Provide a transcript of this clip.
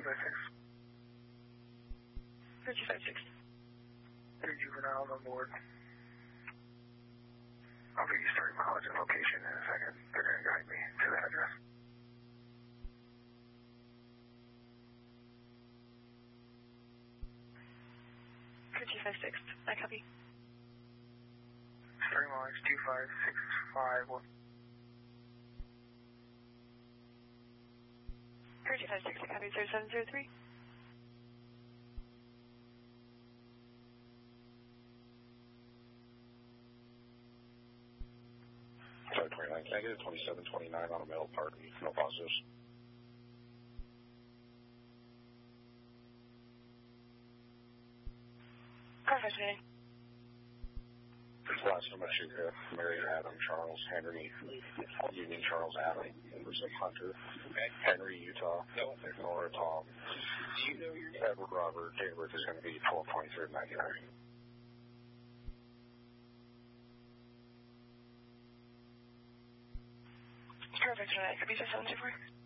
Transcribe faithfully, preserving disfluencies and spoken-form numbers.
five six. three two five six. Three juveniles on board. I'll give you starting mileage and location in a second. They're going to guide me to the address. three two five six. I copy. Starting mileage two five six five one. three two five six. I copy. zero seven zero three. Sorry, twenty-nine. Can I get a twenty-seven twenty-nine on a metal part? No positives. Perfect. Last time I shoot uh, Mary Adam Charles Henry Union Charles Adam Anderson Hunter Henry Utah Nora Tom Edward Robert date of birth is going to be twelve twenty-three ninety-nine. Perfect. Could be just seven two four.